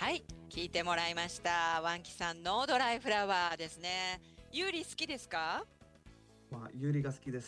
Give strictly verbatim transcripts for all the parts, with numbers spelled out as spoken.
はい、聞いてもらいました。ワンキさんのドライフラワーですね。ユーリ好きですか？ まあ、ユーリが好きです。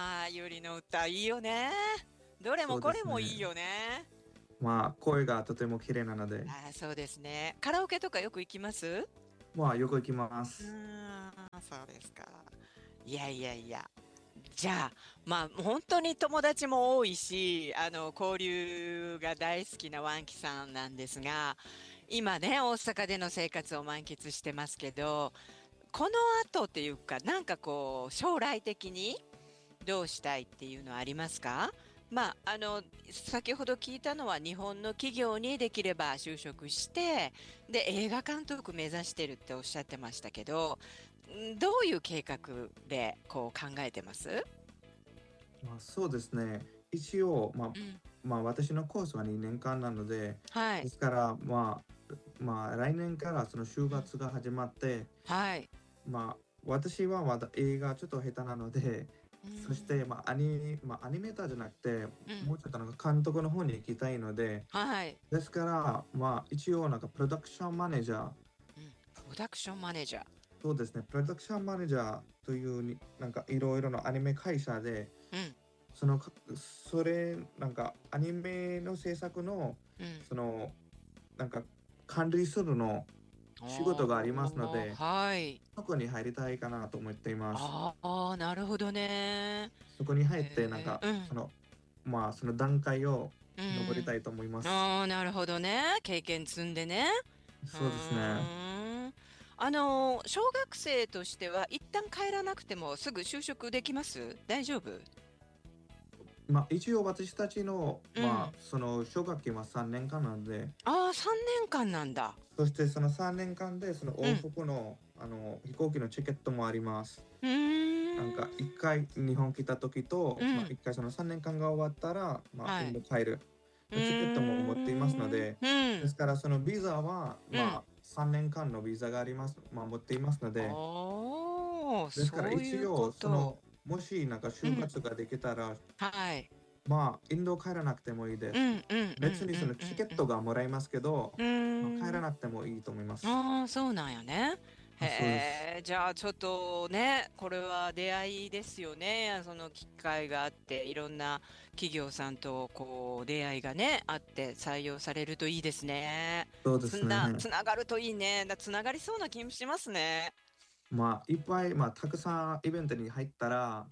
ああー、ユーリの歌いいよね。どれもそうでこれすね。 もいいよね。 まあ、声がとても綺麗なので、 ああ、そうですね。カラオケとかよく行きます？ まあ、よく行きまうす。 ーん、そうですか。いやいやいや。じゃあ、まあ、本当に友達も多いし、あの、交流が大好きなワンキさんなんですが、今ね、大阪での生活を満喫してますけど、この後っていうか、なんかこう、将来的にどうしたいっていうのはありますか？まあ、あの、先ほど聞いたのは日本の企業にできれば就職して、で、映画監督目指してるっておっしゃってましたけど、んどういう計画でこう考えてます？ まあ、そうですね。一応、まあ、 うん。 まあ、私のコースはにねんかんなので、 はい。 ですから、まあ、まあ、来年からその就うん。 活が始まって、 はい。 まあ、私はまだ映画ちょっと下手なので、 うそして、 ん。 まあ、アニ、まあ、アニメーターじゃなくて、 うん。 もうちょっとなんか監督の方に行きたいので、 はい。 ですから、まあ、一応なんかプロダクションマネージャー、 うん。プロダクションマネージャー。 そうですね、プロダクションマネージャーというに、なんかいろいろなアニメ会社で、 うん。 そのか、それ、なんかアニメの制作の、 うん。 その、なんか管理するの仕事がありますのおー、 で、 はい。 そこに入りたいかなと思っています。 ああ、なるほどね。 そこに入って、なんか、 へえ、うん。 その、まあ、その段階をう登りたん。 いと思います。 ああ、なるほどね。経験積んでね。うそうですね。 ーん。あの、小学生としては一旦帰らなくてもすぐ就職できます？大丈夫？ まあ、一応私たちの、まあ、 うん。 その、奨学金はさんねんかんなので、 ああ、さんねんかんなんだ。 そしてそのさんねんかんで、その往うん。 復の、あの、飛行機のチケットもあります。 うなんか、 ーん。 一回日本来た時と、まあ、 うん。 一回そのさんねんかんが終わったら、まあ、インドはい。 帰るうのチケットも持っていますのーん。 で、 うん。 ですからそのビザは、 うん。 まあ、さんねんかんのビザがあります、まあ、持っていますので、 ああ、 ですからそういうこ一応、その、 と。 もしなんかうん。 就活ができたら、 はい。 まあ、インド帰らなくてもいいです。 うんうんうんう別にそのんうんうん。 チケットがもらえますけど、 うまあ、帰ーん。 らなくてもいいと思います。 ああ、そうなんやね。へあ、そうです。 え、じゃあちょっとね、これは出会いですよね。その機会があって、いろんな企業さんとこう出会いがね、あって採用されるといいですね。 そうですね。 つな、つながるといいね。だつながりそうな気もしますね。 まあ、いっぱい、まあ、たくさんイベントに入ったら、 うん。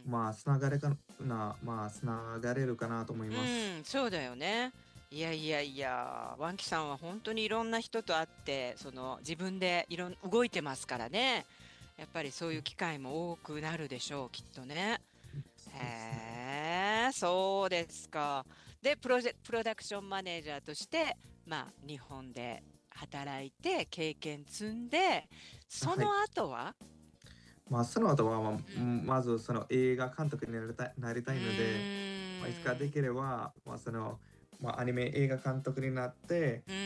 まあ、つながれかな、まあ、つながれるかなと思います。 うん、そうだよね。いやいやいや、ワンキさんは本当にいろんな人と会って、その自分でいろん、動いてますからね。やっぱりそういう機会も多くなるでしょう、きっとね。 そうですね。 へえ、そうですか。で、プロジェ、プロダクションマネージャーとして、まあ、日本で働いて、経験積んで、そはい。 の後は？ まあ、その後は、まあ、 うん。 まず、その映画監督になりたい、なりうたいので、まあ、いつかでーん。 きれば、まあ、その、まあ、アニメ映画監督になって、 うん。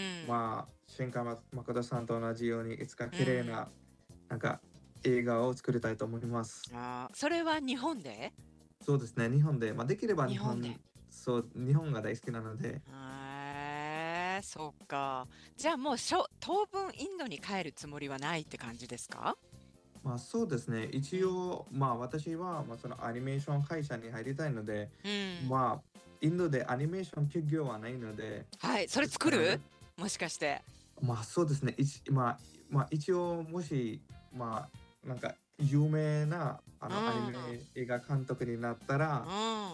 まあ、新海誠さんと同じように、いつかうん。 綺麗な、なんか、映画を作りたいと思います。 あー、それは日本で？ そうですね、日本で、まあ、できれば日本で。 日本、そう、日本が大好きなので、 へえ、そっか。じゃあもうしょ、当分インドに帰るつもりはないって感じですか？ まあそうですね。 うん。 一応、まあ私は、まあ、そのアニメーション会社に入りたいので、 うん。 まあ、インドでアニメーション企業はないので、 はい。それです作る？ からね、 もしかして。 まあそうですね。一まあ、まあ一応、もし、まあ、なんか有名なあうのアニん。 メ映画監督になったら、 うん。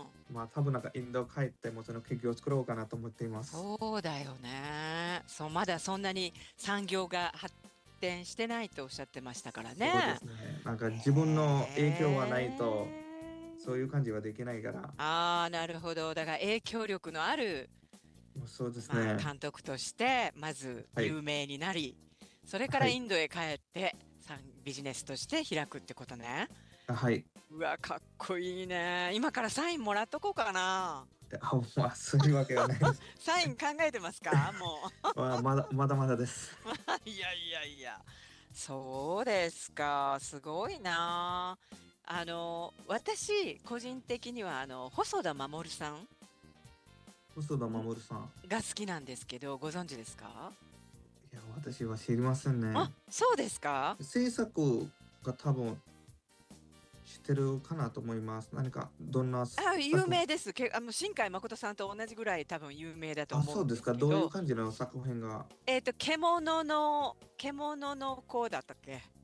まあ多分なんかインド帰ってもその企業を作ろうかなと思っています。 そうだよね。そう、まだそんなに産業が発展してないとおっしゃってましたからね。 そうですね。なんか自分の影響はないと、そういうへえ。 感じはできないから、 ああ、なるほど。だから影響力のあるまあそうですまあ、 ね。 監督として、まずはい。 有名になり、それからはい。 インドへ帰って、さんビジネスとして開くってことね。 はい。 うわ、かっこいいね。今からサインもらっとこうかな。 であ、まあ、そういうわけはないです。 サイン考えてますか？もまあ、まだ、まだまだです。 う。いやいやいや。そうですか。すごいな。あの、私、個人的には、あの、細田守さん細田守さん。 が好きなんですけど、ご存知ですか？ 私は知りませんね。 あ、そうですか？ 制作が多分知ってるかなと思います。何かどんなあ、有作、 名です。け、あの新海誠さんと同じぐらい多分有名だとあ、 思うんでそうですか。どういうすけど、 感じの作品が。 えっと、獣の、獣の子だったっけ？